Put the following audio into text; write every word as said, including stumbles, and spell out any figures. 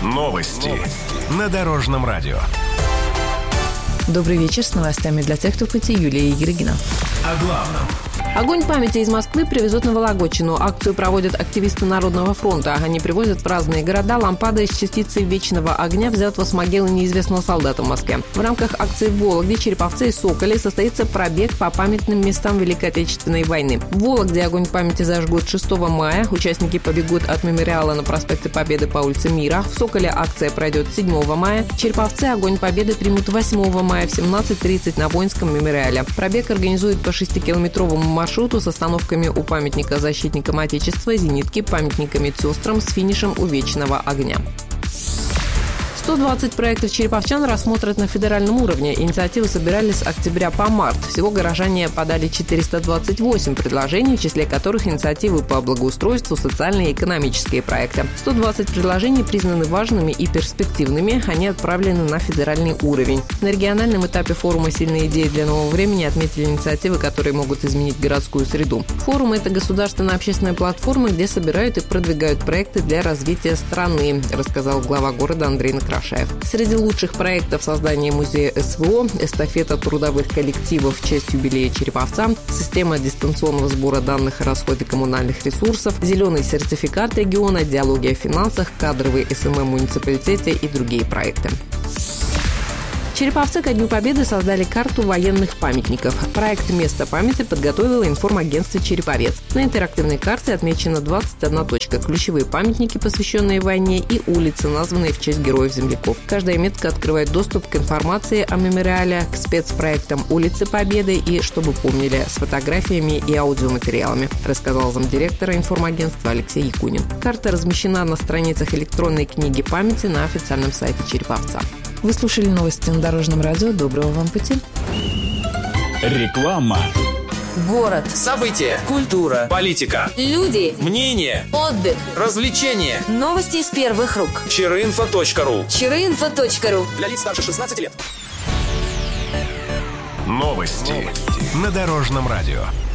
Новости на Дорожном радио. Добрый вечер, с новостями для тех, кто в пути. Юлия Егорегина. О главном. Огонь памяти из Москвы привезут на Вологодчину. Акцию проводят активисты Народного фронта. Они привозят в разные города лампады из частицы вечного огня, взятого с могилы неизвестного солдата в Москве. В рамках акции в Вологде, Череповце и Соколе состоится пробег по памятным местам Великой Отечественной войны. В Вологде огонь памяти зажгут шестого мая. Участники побегут от мемориала на проспекте Победы по улице Мира. В Соколе акция пройдет седьмого мая. В Череповце огонь победы примут восьмого мая в семнадцать тридцать на Воинском мемориале. Пробег организуют по шестикилометровому маршруту маршруту с остановками у памятника защитникам Отечества, зенитки, памятника медсестрам с финишем у вечного огня. сто двадцать проектов череповчан рассмотрят на федеральном уровне. Инициативы собирались с октября по март. Всего горожане подали четыреста двадцать восемь предложений, в числе которых инициативы по благоустройству, социальные и экономические проекты. сто двадцать предложений признаны важными и перспективными. Они отправлены на федеральный уровень. На региональном этапе форума «Сильные идеи для нового времени» отметили инициативы, которые могут изменить городскую среду. Форум – это государственная общественная платформа, где собирают и продвигают проекты для развития страны, рассказал глава города Андрей Накрашев. Среди лучших проектов создания музея СВО, эстафета трудовых коллективов в честь юбилея Череповца, система дистанционного сбора данных о расходе коммунальных ресурсов, зеленый сертификат региона, диалоги о финансах, кадровый эс эм эм в муниципалитете и другие проекты. Череповцы ко Дню Победы создали карту военных памятников. Проект «Место памяти» подготовило информагентство «Череповец». На интерактивной карте отмечено двадцать одна точка, ключевые памятники, посвященные войне, и улицы, названные в честь героев-земляков. Каждая метка открывает доступ к информации о мемориале, к спецпроектам «Улицы Победы» и «Чтобы помнили» с фотографиями и аудиоматериалами, рассказал замдиректора информагентства Алексей Якунин. Карта размещена на страницах электронной книги памяти на официальном сайте Череповца. Вы слушали новости на Дорожном радио. Доброго вам пути. Реклама. Город. События. Культура. Политика. Люди. Мнение. Отдых. Развлечения. Новости из первых рук. Чироинфо точка ру. Чироинфо точка ру. Для лиц старше шестнадцати лет. Новости на Дорожном радио.